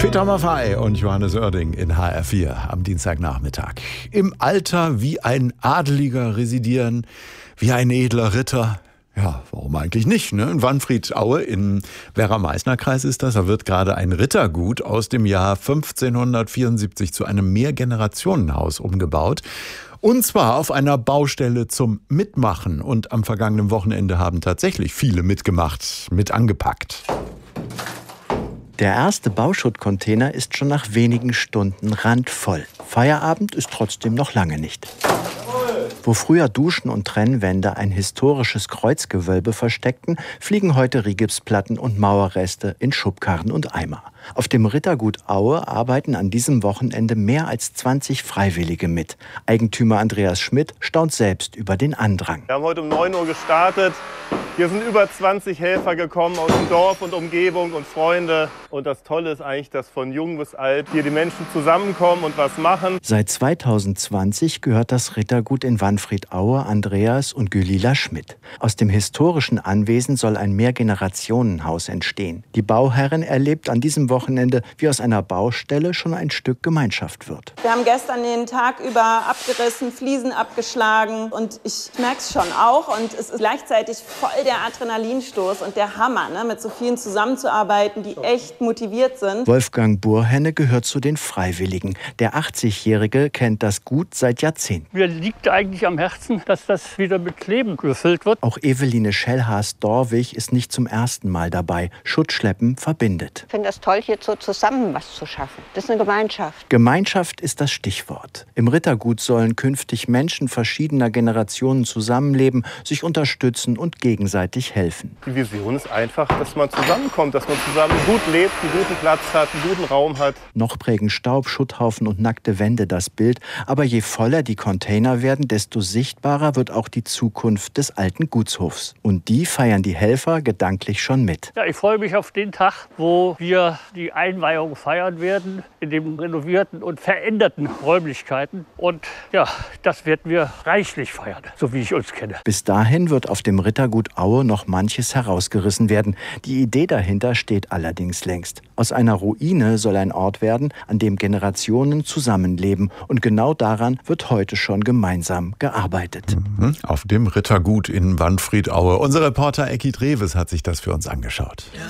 Peter Maffay und Johannes Oerding in HR4 am Dienstagnachmittag. Im Alter wie ein Adeliger residieren, wie ein edler Ritter. Ja, warum eigentlich nicht, ne? In Wanfriedaue im Werra-Meißner-Kreis ist das. Da wird gerade ein Rittergut aus dem Jahr 1574 zu einem Mehrgenerationenhaus umgebaut. Und zwar auf einer Baustelle zum Mitmachen. Und am vergangenen Wochenende haben tatsächlich viele mitgemacht, mit angepackt. Der erste Bauschuttcontainer ist schon nach wenigen Stunden randvoll. Feierabend ist trotzdem noch lange nicht. Wo früher Duschen und Trennwände ein historisches Kreuzgewölbe versteckten, fliegen heute Rigipsplatten und Mauerreste in Schubkarren und Eimer. Auf dem Rittergut Aue arbeiten an diesem Wochenende mehr als 20 Freiwillige mit. Eigentümer Andreas Schmidt staunt selbst über den Andrang. Wir haben heute um 9 Uhr gestartet. Hier sind über 20 Helfer gekommen aus dem Dorf und Umgebung und Freunde. Und das Tolle ist eigentlich, dass von jung bis alt hier die Menschen zusammenkommen und was machen. Seit 2020 gehört das Rittergut in Wanfriedaue Andreas und Gülila Schmidt. Aus dem historischen Anwesen soll ein Mehrgenerationenhaus entstehen. Die Bauherrin erlebt an diesem Wochenende, wie aus einer Baustelle schon ein Stück Gemeinschaft wird. Wir haben gestern den Tag über abgerissen, Fliesen abgeschlagen und ich merke es schon auch. Und es ist gleichzeitig voll der Adrenalinstoß und der Hammer, ne, mit so vielen zusammenzuarbeiten, die echt motiviert sind. Wolfgang Burhenne gehört zu den Freiwilligen. Der 80-Jährige kennt das Gut seit Jahrzehnten. Mir liegt eigentlich am Herzen, dass das wieder mit Leben gefüllt wird. Auch Eveline Schellhaas-Dorwig ist nicht zum ersten Mal dabei. Schuttschleppen verbindet. Ich finde das toll, hier so zusammen was zu schaffen. Das ist eine Gemeinschaft. Gemeinschaft ist das Stichwort. Im Rittergut sollen künftig Menschen verschiedener Generationen zusammenleben, sich unterstützen und gegenseitig helfen. Die Vision ist einfach, dass man zusammenkommt, dass man zusammen gut lebt, einen guten Platz hat, einen guten Raum hat. Noch prägen Staub, Schutthaufen und nackte Wände das Bild. Aber je voller die Container werden, desto sichtbarer wird auch die Zukunft des alten Gutshofs. Und die feiern die Helfer gedanklich schon mit. Ja, ich freue mich auf den Tag, wo wir die Einweihung feiern werden in den renovierten und veränderten Räumlichkeiten. Und ja, das werden wir reichlich feiern, so wie ich uns kenne. Bis dahin wird auf dem Rittergut Aue noch manches herausgerissen werden. Die Idee dahinter steht allerdings längst. Aus einer Ruine soll ein Ort werden, an dem Generationen zusammenleben. Und genau daran wird heute schon gemeinsam gearbeitet. Auf dem Rittergut in Wanfriedaue. Unser Reporter Ecki Dreves hat sich das für uns angeschaut.